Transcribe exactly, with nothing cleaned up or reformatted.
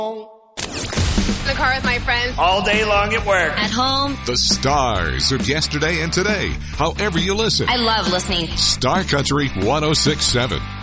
In the car with my friends. All day long at work. At home. The stars of yesterday and today. However you listen. I love listening. Star Country one oh six point seven.